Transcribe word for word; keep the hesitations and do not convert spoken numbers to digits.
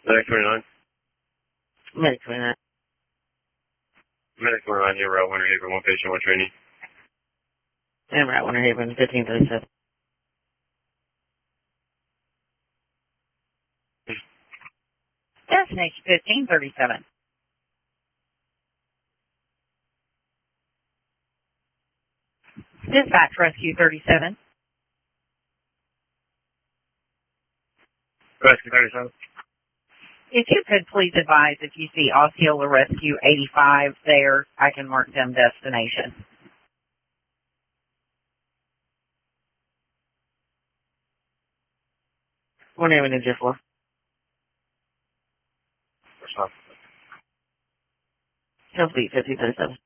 Medic twenty-nine. Medic twenty-nine. Medic twenty-nine, you're Route Winter Haven, one patient, one trainee. And Route Winter Haven, fifteen thirty-seven. Destination fifteen thirty-seven. Dispatch Rescue thirty-seven. Rescue thirty-seven. If you could please advise if you see Osceola Rescue eighty-five there, I can mark them destination. One Avenue, J four. What's up? Health Beat, fifteen thirty-seven.